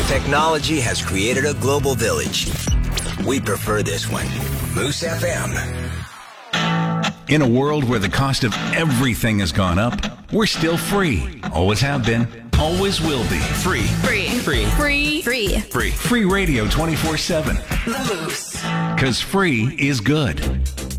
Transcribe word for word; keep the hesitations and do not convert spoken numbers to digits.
Technology has created a global village. We prefer this one. Moose F M. In a world where the cost of everything has gone up, we're still free. Always have been. Always will be. Free. Free. Free. Free. Free. Free. Free radio twenty-four seven. The Moose. Because free is good.